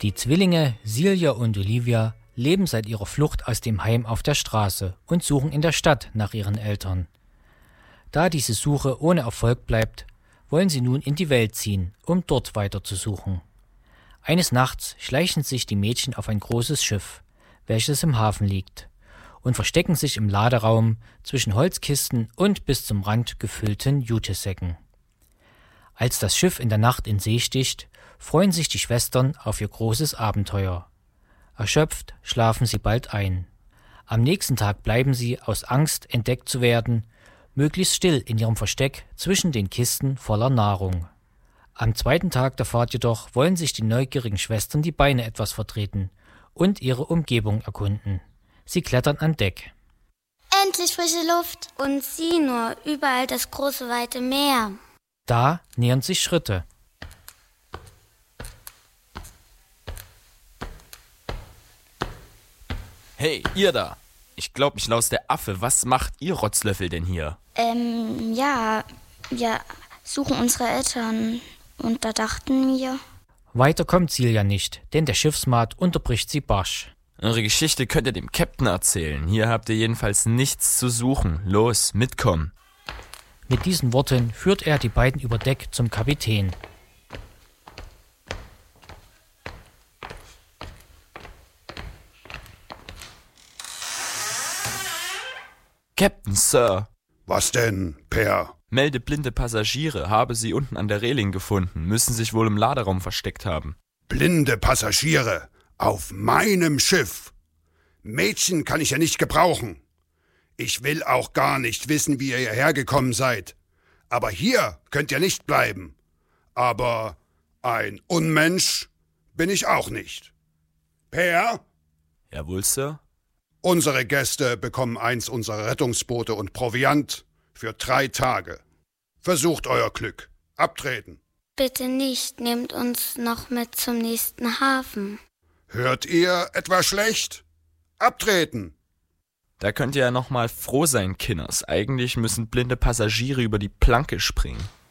Die Zwillinge Silja und Olivia leben seit ihrer Flucht aus dem Heim auf der Straße und suchen in der Stadt nach ihren Eltern. Da diese Suche ohne Erfolg bleibt, wollen sie nun in die Welt ziehen, um dort weiterzusuchen. Eines Nachts schleichen sich die Mädchen auf ein großes Schiff, welches im Hafen liegt, und verstecken sich im Laderaum zwischen Holzkisten und bis zum Rand gefüllten Jutesäcken. Als das Schiff in der Nacht in See sticht, freuen sich die Schwestern auf ihr großes Abenteuer. Erschöpft schlafen sie bald ein. Am nächsten Tag bleiben sie, aus Angst, entdeckt zu werden, möglichst still in ihrem Versteck zwischen den Kisten voller Nahrung. Am zweiten Tag der Fahrt jedoch wollen sich die neugierigen Schwestern die Beine etwas vertreten und ihre Umgebung erkunden. Sie klettern an Deck. Endlich frische Luft und sieh nur, überall das große, weite Meer. Da nähern sich Schritte. Hey, ihr da! Ich glaub, mich laus der Affe. Was macht ihr Rotzlöffel denn hier? Ja, wir suchen unsere Eltern und da dachten wir... Weiter kommt Silja nicht, denn der Schiffsmaat unterbricht sie barsch. Eure Geschichte könnt ihr dem Captain erzählen. Hier habt ihr jedenfalls nichts zu suchen. Los, mitkommen. Mit diesen Worten führt er die beiden über Deck zum Kapitän. Captain, Sir. Was denn, Per? Melde blinde Passagiere, habe sie unten an der Reling gefunden, müssen sich wohl im Laderaum versteckt haben. Blinde Passagiere? Auf meinem Schiff? Mädchen kann ich ja nicht gebrauchen. Ich will auch gar nicht wissen, wie ihr hierher gekommen seid. Aber hier könnt ihr nicht bleiben. Aber ein Unmensch bin ich auch nicht. Per? Jawohl, Sir. Unsere Gäste bekommen eins unserer Rettungsboote und Proviant für 3 Tage. Versucht euer Glück. Abtreten. Bitte nicht, nehmt uns noch mit zum nächsten Hafen. Hört ihr etwa schlecht? Abtreten. Da könnt ihr ja noch mal froh sein, Kinders. Eigentlich müssen blinde Passagiere über die Planke springen.